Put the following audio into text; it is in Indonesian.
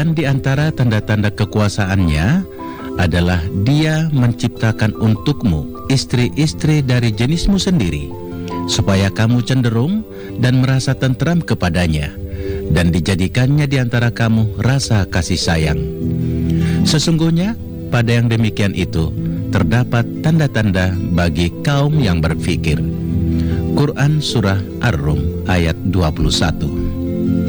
Dan di antara tanda-tanda kekuasaannya adalah Dia menciptakan untukmu istri-istri dari jenismu sendiri, supaya kamu cenderung dan merasa tentram kepadanya, dan dijadikannya di antara kamu rasa kasih sayang. Sesungguhnya pada yang demikian itu terdapat tanda-tanda bagi kaum yang berfikir. Quran Surah Ar-Rum ayat 21.